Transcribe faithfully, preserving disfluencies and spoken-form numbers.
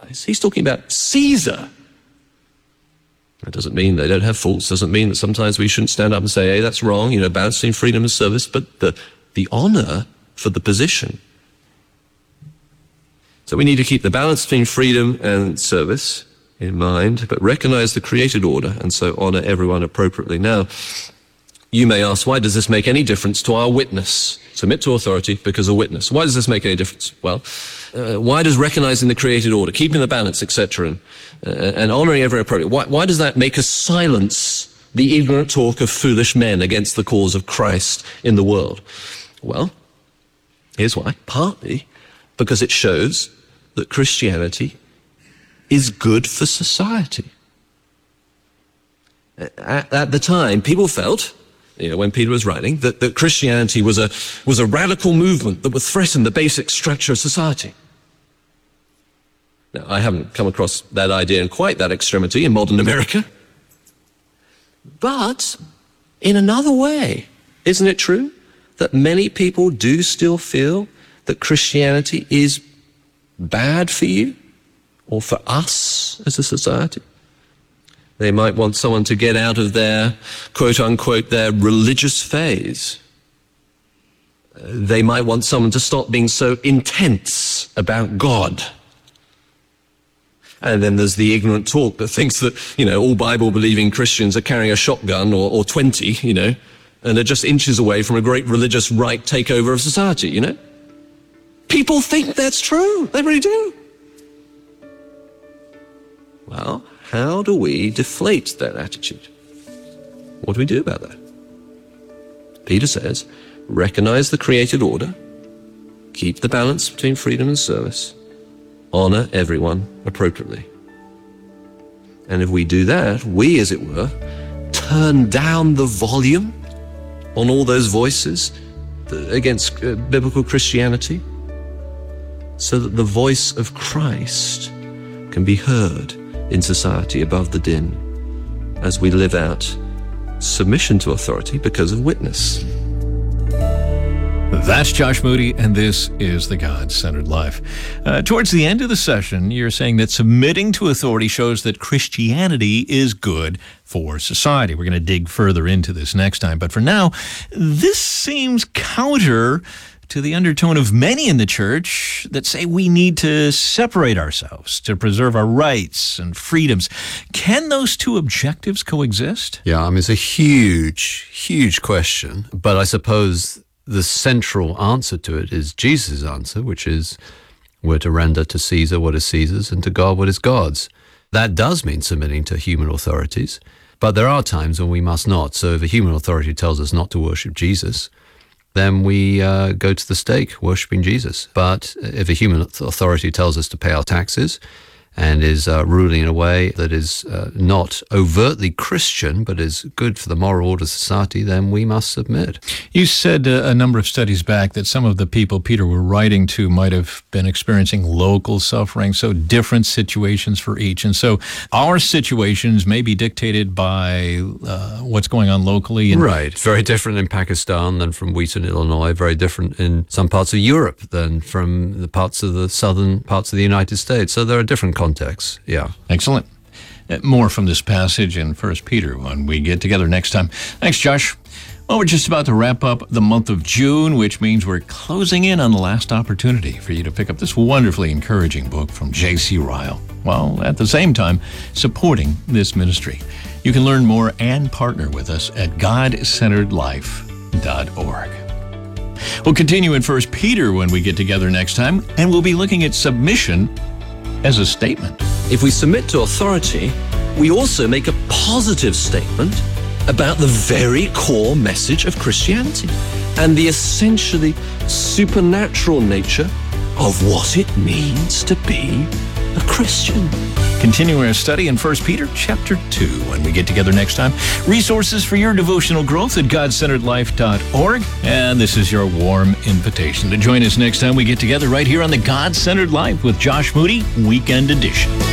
applies. He's talking about Caesar. That doesn't mean they don't have faults, doesn't mean that sometimes we shouldn't stand up and say, hey, that's wrong, you know, balancing freedom and service, but the, the honor for the position. So we need to keep the balance between freedom and service in mind, but recognize the created order and so honor everyone appropriately. Now, you may ask, why does this make any difference to our witness? Submit to authority because of witness. Why does this make any difference? Well, uh, why does recognizing the created order, keeping the balance, et cetera, and, uh, and honoring every appropriate, why, why does that make us silence the ignorant talk of foolish men against the cause of Christ in the world? Well, here's why. Partly because it shows that Christianity is good for society. At, at the time, people felt, you know, when Peter was writing, that, that Christianity was a, was a radical movement that would threaten the basic structure of society. Now, I haven't come across that idea in quite that extremity in modern America. But in another way, isn't it true that many people do still feel that Christianity is bad for you or for us as a society? They might want someone to get out of their, quote unquote, their religious phase. They might want someone to stop being so intense about God. And then there's the ignorant talk that thinks that, you know, all Bible-believing Christians are carrying a shotgun or, or twenty, you know, and are just inches away from a great religious right takeover of society, you know? People think that's true. They really do. Well, how do we deflate that attitude? What do we do about that? Peter says, recognize the created order, keep the balance between freedom and service, honor everyone appropriately. And if we do that, we, as it were, turn down the volume on all those voices against uh, biblical Christianity, so that the voice of Christ can be heard in society above the din as we live out submission to authority because of witness. That's Josh Moody, and this is The God-Centered Life. Uh, towards the end of the session, you're saying that submitting to authority shows that Christianity is good for society. We're going to dig further into this next time, but for now, this seems counter to the undertone of many in the church that say we need to separate ourselves to preserve our rights and freedoms. Can those two objectives coexist? Yeah, I mean, it's a huge, huge question, but I suppose the central answer to it is Jesus' answer, which is we're to render to Caesar what is Caesar's and to God what is God's. That does mean submitting to human authorities, but there are times when we must not. So if a human authority tells us not to worship Jesus, then we uh, go to the stake worshiping Jesus. But if a human authority tells us to pay our taxes and is uh, ruling in a way that is uh, not overtly Christian, but is good for the moral order of society, then we must submit. You said uh, a number of studies back that some of the people Peter were writing to might have been experiencing local suffering, so different situations for each. And so our situations may be dictated by uh, what's going on locally. And right. It's very different in Pakistan than from Wheaton, Illinois, very different in some parts of Europe than from the parts of the southern parts of the United States. So there are different contexts. Context, yeah. Excellent. Uh, more from this passage in First Peter when we get together next time. Thanks, Josh. Well, we're just about to wrap up the month of June, which means we're closing in on the last opportunity for you to pick up this wonderfully encouraging book from J C Ryle, while at the same time supporting this ministry. You can learn more and partner with us at god centered life dot org. We'll continue in First Peter when we get together next time, and we'll be looking at submission as a statement. If we submit to authority, we also make a positive statement about the very core message of Christianity and the essentially supernatural nature of what it means to be a Christian. Continuing our study in First Peter chapter two when we get together next time. Resources for your devotional growth at god centered life dot org. And this is your warm invitation to join us next time we get together right here on the God-Centered Life with Josh Moody Weekend Edition.